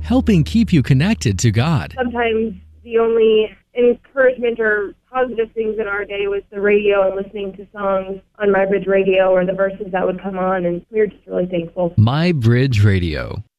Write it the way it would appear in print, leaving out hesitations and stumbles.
helping keep you connected to God. Sometimes the only encouragement or positive things in our day was the radio and listening to songs on My Bridge Radio or the verses that would come on, and we were just really thankful. My Bridge Radio.